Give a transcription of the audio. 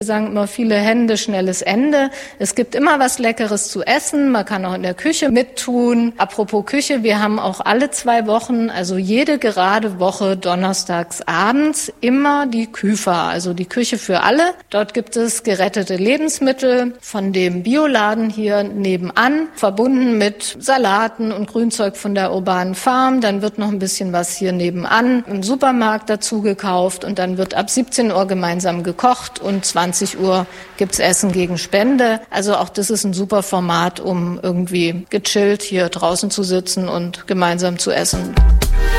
Wir sagen immer, viele Hände, schnelles Ende. Es gibt immer was Leckeres zu essen. Man kann auch in der Küche mittun. Apropos Küche, wir haben auch alle 2 Wochen, also jede gerade Woche donnerstags abends immer die Küfer, also die Küche für alle. Dort gibt es gerettete Lebensmittel von dem Bioladen hier nebenan, verbunden mit Salaten und Grünzeug von der urbanen Farm. Dann wird noch ein bisschen was hier nebenan im Supermarkt dazu gekauft und dann wird ab 17 Uhr gemeinsam gekocht und 20 Uhr gibt's Essen gegen Spende. Also auch das ist ein super Format, um irgendwie gechillt hier draußen zu sitzen und gemeinsam zu essen.